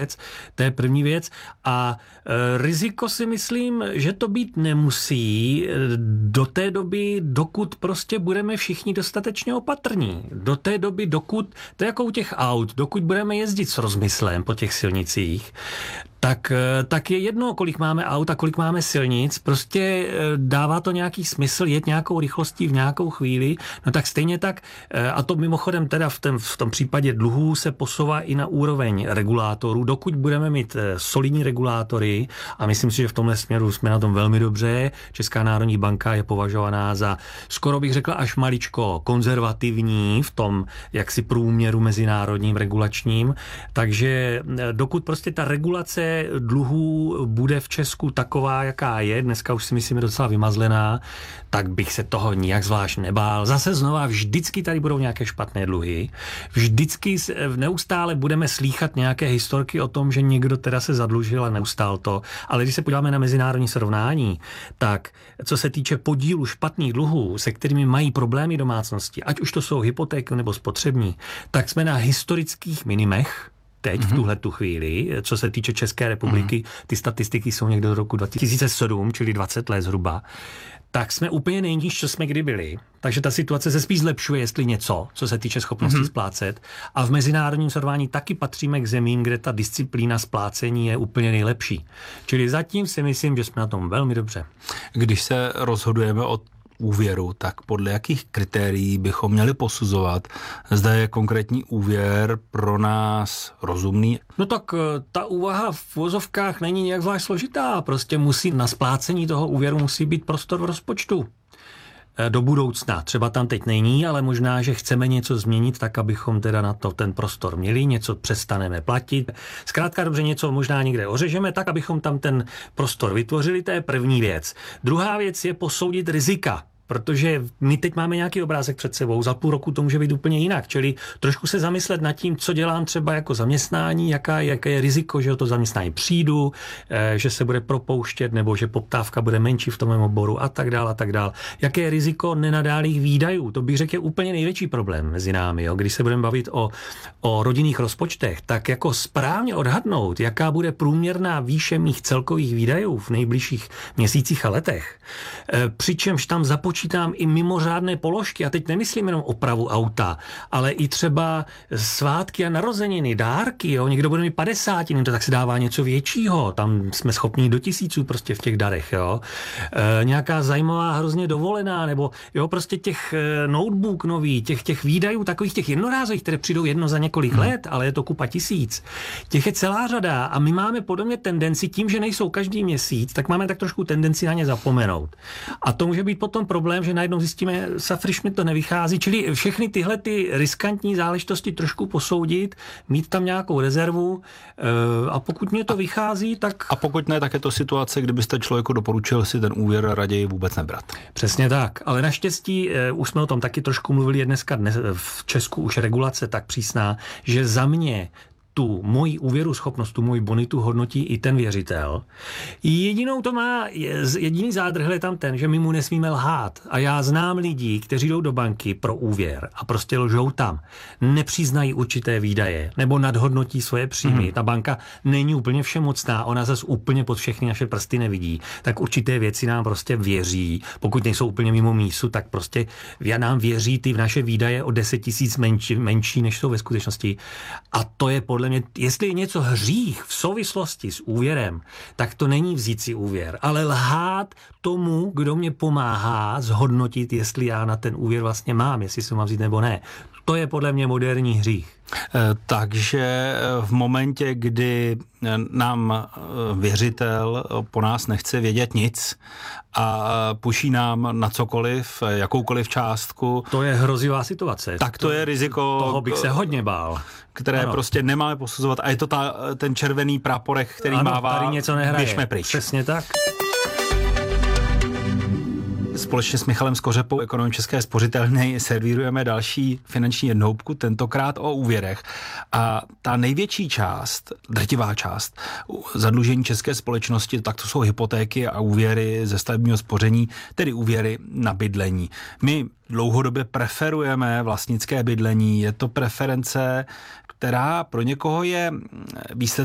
To je první věc. A riziko si myslím, že to být nemusí do té doby, dokud prostě budeme všichni dostatečně opatrní. Do té doby, dokud, to je jako u těch aut, dokud budeme jezdit s rozmyslem po těch silnicích, tak je jedno, kolik máme aut a kolik máme silnic, prostě dává to nějaký smysl jet nějakou rychlostí v nějakou chvíli, no tak stejně tak, a to mimochodem teda v tom případě dluhů se posouvá i na úroveň regulátorů, dokud budeme mít solidní regulátory, a myslím si, že v tomhle směru jsme na tom velmi dobře. Česká národní banka je považovaná za, skoro bych řekla, až maličko konzervativní v tom jaksi průměru mezinárodním regulačním, takže dokud prostě ta regulace dluhů bude v Česku taková, jaká je, dneska už si myslím je docela vymazlená, tak bych se toho nijak zvlášť nebál. Zase znova, vždycky tady budou nějaké špatné dluhy, vždycky neustále budeme slýchat nějaké historky o tom, že někdo teda se zadlužil a neustál to, ale když se podíváme na mezinárodní srovnání, tak co se týče podílu špatných dluhů, se kterými mají problémy domácnosti, ať už to jsou hypotéky nebo spotřební, tak jsme na historických minimech teď, v tuhletu chvíli, co se týče České republiky, ty statistiky jsou někde do roku 2007, čili 20 let zhruba, tak jsme úplně nejníž, co jsme kdy byli. Takže ta situace se spíš zlepšuje, jestli něco, co se týče schopnosti splácet. A v mezinárodním srovnání taky patříme k zemím, kde ta disciplína splácení je úplně nejlepší. Čili zatím si myslím, že jsme na tom velmi dobře. Když se rozhodujeme o úvěru, tak podle jakých kritérií bychom měli posuzovat, zda je konkrétní úvěr pro nás rozumný? No tak ta úvaha v uvozovkách není nějak zvlášť složitá. Prostě na splácení toho úvěru musí být prostor v rozpočtu. Do budoucna. Třeba tam teď není, ale možná, že chceme něco změnit, tak abychom teda na to ten prostor měli, něco přestaneme platit. Zkrátka dobře, něco možná někde ořežeme, tak abychom tam ten prostor vytvořili, to je první věc. Druhá věc je posoudit rizika. Protože my teď máme nějaký obrázek před sebou, za půl roku to může být úplně jinak, čili trošku se zamyslet nad tím, co dělám třeba jako zaměstnání, jaké je riziko, že o to zaměstnání přijdu, že se bude propouštět, nebo že poptávka bude menší v tom mém oboru a tak dále, a tak dále. Jaké je riziko nenadálých výdajů, to bych řekl je úplně největší problém mezi námi, jo? Když se budeme bavit o rodinných rozpočtech, tak jako správně odhadnout, jaká bude průměrná výše mých celkových výdajů v nejbližších měsících a letech, přičemž tam započítám i mimořádné položky, a teď nemyslím jenom opravu auta, ale i třeba svátky a narozeniny, dárky, jo, někdo bude mít 50, to tak se dává něco většího, tam jsme schopni do 1000 prostě v těch darech, jo. Nějaká zajímavá hrozně dovolená, nebo jo, prostě těch notebook nový, těch výdajů, takových těch jednorázových, které přijdou jedno za několik let, ale je to kupa tisíc. Těch je celá řada a my máme podobně tendenci, tím, že nejsou každý měsíc, tak máme tak trošku tendenci na ně zapomenout. A to může být potom problém, že najednou zjistíme, safriš mi to nevychází, čili všechny tyhle ty riskantní záležitosti trošku posoudit, mít tam nějakou rezervu a pokud mě to vychází, tak... A pokud ne, tak je to situace, kdybyste člověku doporučil si ten úvěr raději vůbec nebrat. Přesně tak, ale naštěstí, už jsme o tom taky trošku mluvili, je dneska v Česku už regulace tak přísná, že za mě tu moji úvěruschopnost, tu moji bonitu hodnotí i ten věřitel. Jediný zádrhel je tam ten, že my mu nesmíme lhát. A já znám lidí, kteří jdou do banky pro úvěr a prostě lžou tam. Nepřiznají určité výdaje nebo nadhodnotí svoje příjmy. Ta banka není úplně všemocná, ona zase úplně pod všechny naše prsty nevidí. Tak určité věci nám prostě věří. Pokud nejsou úplně mimo mísu, tak prostě nám věří ty v naše výdaje o 10 000 menší, než jsou ve skutečnosti. A to je podle mě, jestli je něco hřích v souvislosti s úvěrem, tak to není vzít si úvěr, ale lhát tomu, kdo mě pomáhá zhodnotit, jestli já na ten úvěr vlastně mám, jestli se mám vzít nebo ne. To je podle mě moderní hřích. Takže v momentě, kdy nám věřitel po nás nechce vědět nic a půjčí nám na cokoliv, jakoukoliv částku. To je hrozivá situace. Tak to je riziko. Toho bych se hodně bál. Které prostě nemáme posuzovat. A je to ten červený praporek, který mává. Tady něco nehraje. Běžme pryč. Přesně tak. Společně s Michalem Skořepou, ekonomem České spořitelny, servírujeme další finanční jednohubku, tentokrát o úvěrech. A ta největší část, drtivá část zadlužení české společnosti, tak to jsou hypotéky a úvěry ze stavebního spoření, tedy úvěry na bydlení. My dlouhodobě preferujeme vlastnické bydlení. Je to preference, která pro někoho je výsledkem